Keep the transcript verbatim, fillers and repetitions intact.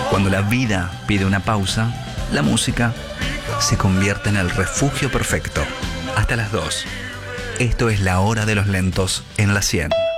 Cuando la vida pide una pausa, la música se convierte en el refugio perfecto. Hasta las dos. Esto es La Hora de los Lentos en la cien.